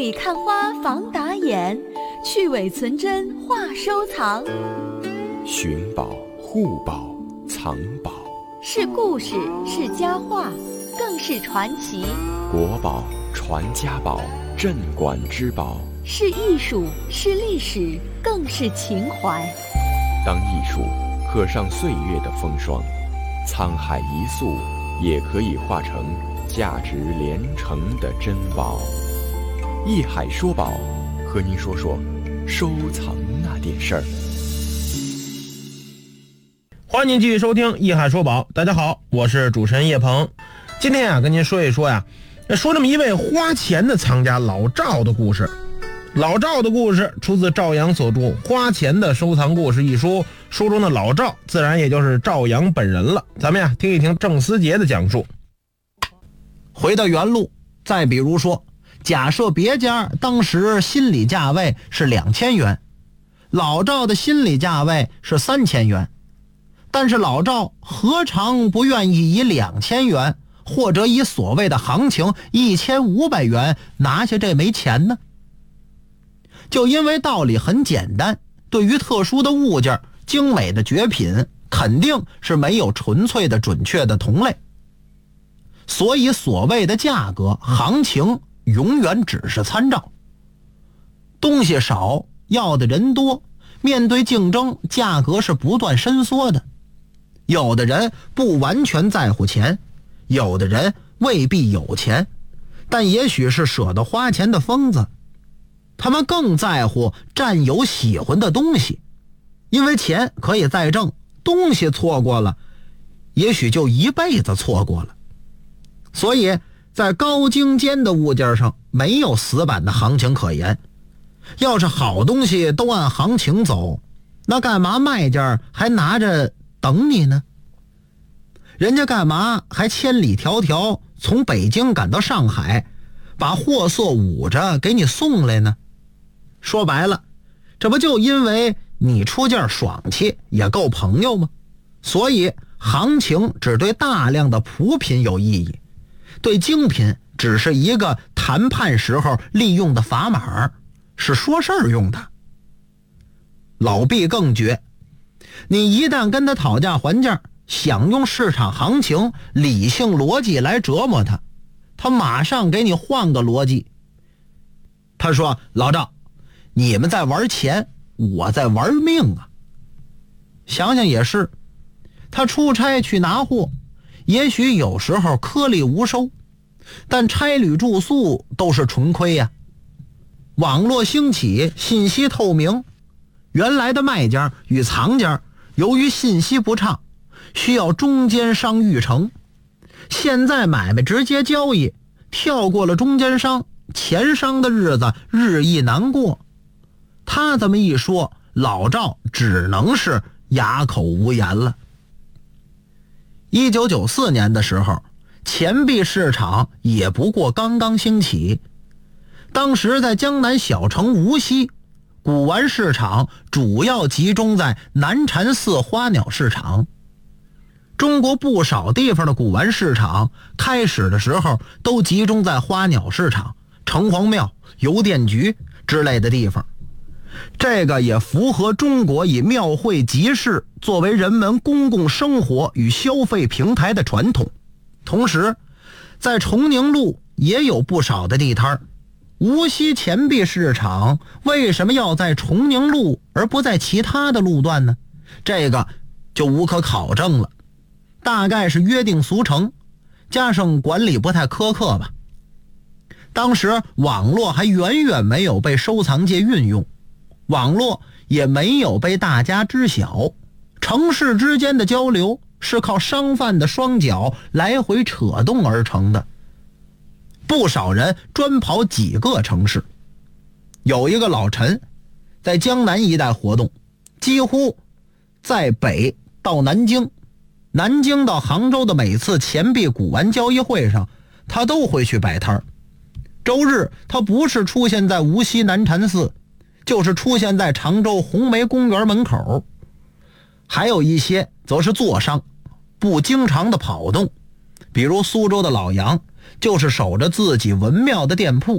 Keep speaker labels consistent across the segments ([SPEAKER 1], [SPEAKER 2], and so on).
[SPEAKER 1] 里看花防打眼，去伪存真话收藏。
[SPEAKER 2] 寻宝、护宝、藏宝，
[SPEAKER 1] 是故事，是佳话，更是传奇。
[SPEAKER 2] 国宝、传家宝、镇馆之宝，
[SPEAKER 1] 是艺术，是历史，更是情怀。
[SPEAKER 2] 当艺术刻上岁月的风霜，沧海一粟也可以化成价值连城的珍宝。艺海说宝，和您说说收藏那点事儿。
[SPEAKER 3] 欢迎您继续收听艺海说宝。大家好，我是主持人叶鹏。今天跟您说一说说这么一位花钱的藏家老赵的故事。老赵的故事出自赵阳所著《花钱的收藏故事》一书，书中的老赵自然也就是赵阳本人了。咱们听一听郑思杰的讲述。
[SPEAKER 4] 回到原路，再比如说，假设别家当时心理价位是2000元，老赵的心理价位是3000元，但是老赵何尝不愿意以2000元或者以所谓的行情1500元拿下这枚钱呢？就因为道理很简单，对于特殊的物件、精美的绝品，肯定是没有纯粹的准确的同类，所以所谓的价格行情永远只是参照。东西少，要的人多，面对竞争，价格是不断伸缩的。有的人不完全在乎钱，有的人未必有钱，但也许是舍得花钱的疯子。他们更在乎占有喜欢的东西，因为钱可以再挣，东西错过了，也许就一辈子错过了。所以在高精尖的物件上没有死板的行情可言。要是好东西都按行情走，那干嘛卖家还拿着等你呢？人家干嘛还千里迢迢从北京赶到上海，把货色捂着给你送来呢？说白了，这不就因为你出件爽气也够朋友吗？所以行情只对大量的普品有意义，对精品只是一个谈判时候利用的砝码，是说事儿用的。老毕更绝，你一旦跟他讨价还价，想用市场行情、理性逻辑来折磨他，他马上给你换个逻辑。他说：老赵，你们在玩钱，我在玩命啊。想想也是，他出差去拿货，也许有时候颗粒无收，但差旅住宿都是纯亏呀。网络兴起，信息透明，原来的卖家与藏家由于信息不畅，需要中间商育成。现在买卖直接交易，跳过了中间商，钱商的日子日益难过。他这么一说，老赵只能是哑口无言了。1994年的时候，钱币市场也不过刚刚兴起。当时在江南小城无锡，古玩市场主要集中在南禅寺花鸟市场。中国不少地方的古玩市场开始的时候都集中在花鸟市场、城隍庙、邮电局之类的地方。这个也符合中国以庙会集市作为人们公共生活与消费平台的传统。同时，在崇宁路也有不少的地摊。无锡钱币市场为什么要在崇宁路而不在其他的路段呢？这个就无可考证了，大概是约定俗成，加上管理不太苛刻吧。当时网络还远远没有被收藏界运用，网络也没有被大家知晓，城市之间的交流是靠商贩的双脚来回扯动而成的。不少人专跑几个城市，有一个老陈在江南一带活动，几乎在北到南京，南京到杭州的每次钱币古玩交易会上，他都会去摆摊。周日他不是出现在无锡南禅寺，就是出现在常州红梅公园门口。还有一些则是坐商，不经常的跑动，比如苏州的老杨就是守着自己文庙的店铺，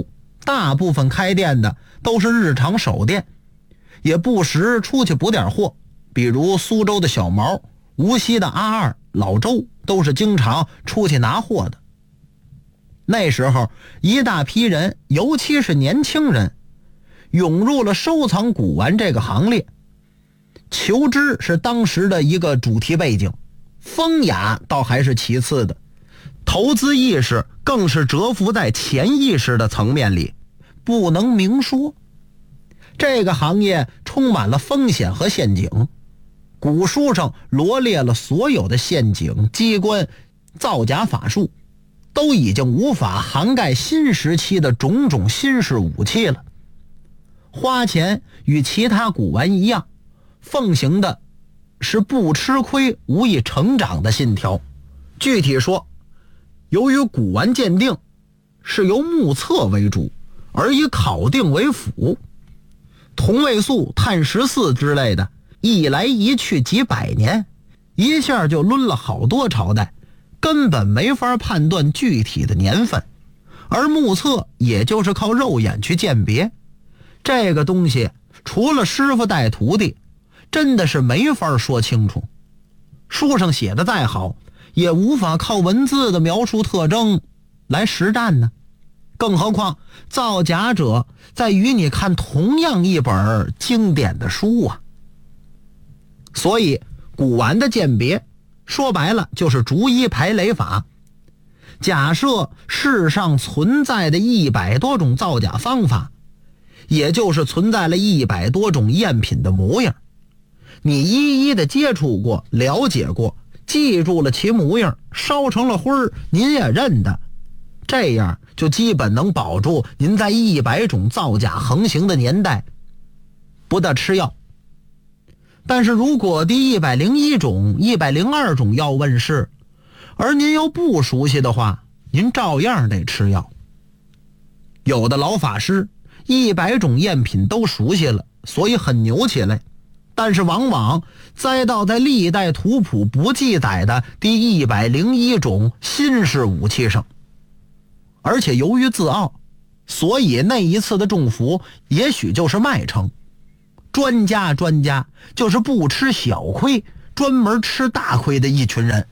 [SPEAKER 4] 大部分开店的都是日常手店，也不时出去补点货，比如苏州的小毛、无锡的阿二、老周都是经常出去拿货的。那时候一大批人，尤其是年轻人，涌入了收藏古玩这个行列。求知是当时的一个主题背景，风雅倒还是其次的，投资意识更是蛰伏在潜意识的层面里，不能明说。这个行业充满了风险和陷阱，古书上罗列了所有的陷阱、机关、造假法术，都已经无法涵盖新时期的种种新式武器了。花钱与其他古玩一样，奉行的是不吃亏无以成长的信条。具体说，由于古玩鉴定是由目测为主，而以考定为辅，同位素、碳14之类的一来一去几百年，一下就抡了好多朝代，根本没法判断具体的年份，而目测也就是靠肉眼去鉴别。这个东西除了师傅带徒弟，真的是没法说清楚。书上写的再好，也无法靠文字的描述特征来实战呢。更何况造假者在与你看同样一本经典的书啊。所以古玩的鉴别说白了就是逐一排雷法。假设世上存在的100多种造假方法，也就是存在了100多种赝品的模样，你一一的接触过、了解过，记住了其模样，烧成了灰儿您也认得，这样就基本能保住您在100种造假横行的年代不得吃药。但是如果第101种、102种药问世，而您又不熟悉的话，您照样得吃药。有的老法师100种赝品都熟悉了，所以很牛起来，但是往往栽到在历代图谱不记载的第101种新式武器上。而且由于自傲，所以那一次的中伏也许就是麦城。专家就是不吃小亏，专门吃大亏的一群人。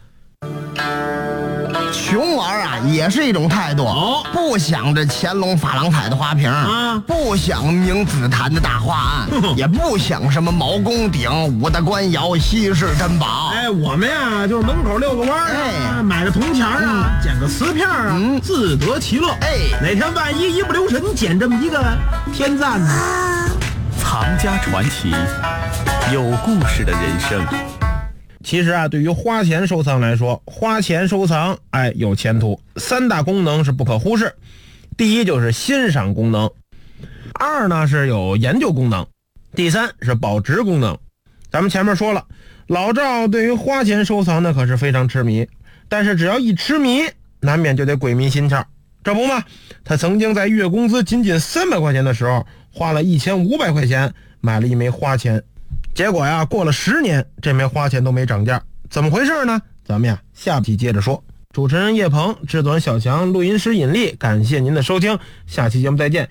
[SPEAKER 5] 穷玩啊，也是一种态度。不想着乾隆珐琅彩的花瓶啊，不想明紫檀的大画案，也不想什么毛公鼎、武大官窑、稀世珍宝。
[SPEAKER 3] 我们呀就是门口遛个弯啊，买个铜钱啊，捡个瓷片啊，自得其乐。哪天万一一不留神捡这么一个天赞呢？
[SPEAKER 6] 藏家传奇，有故事的人生。
[SPEAKER 3] 其实啊，对于花钱收藏来说，花钱收藏有前途。3大功能是不可忽视。第一就是欣赏功能，2呢是有研究功能，第3是保值功能。咱们前面说了，老赵对于花钱收藏呢可是非常痴迷，但是只要一痴迷，难免就得鬼迷心窍。这不嘛，他曾经在月工资仅300块钱的时候，花了1500块钱买了一枚花钱。结果呀，过了10年，这枚花钱都没涨价，怎么回事呢？咱们呀下期接着说。主持人叶鹏，制作人小强，录音师尹力，感谢您的收听，下期节目再见。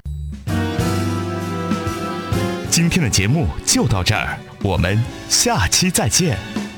[SPEAKER 6] 今天的节目就到这儿，我们下期再见。